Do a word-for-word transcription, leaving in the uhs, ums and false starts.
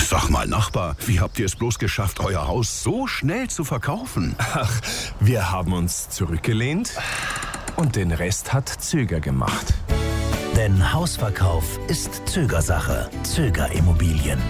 Sag mal, Nachbar, wie habt ihr es bloß geschafft, euer Haus so schnell zu verkaufen? Ach, wir haben uns zurückgelehnt und den Rest hat Zöger gemacht. Denn Hausverkauf ist Zögersache. Zöger Immobilien.